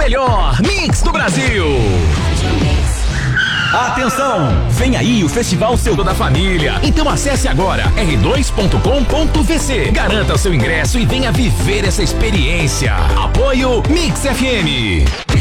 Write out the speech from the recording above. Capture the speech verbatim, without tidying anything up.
melhor mix do Brasil. Atenção! Vem aí o Festival Seu da Família. Então acesse agora r dois ponto com ponto v c. Garanta seu ingresso e venha viver essa experiência. Apoio Mix F M.